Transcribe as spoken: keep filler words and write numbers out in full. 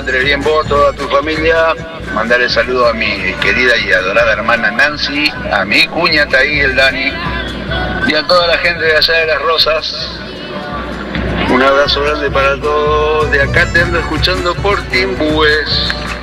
encuentres bien vos, toda tu familia. Mandarle saludo a mi querida y adorada hermana Nancy, a mi cuñata ahí, el Dani, y a toda la gente de allá de Las Rosas. Un abrazo grande para todos. De acá te ando escuchando por Timbúes.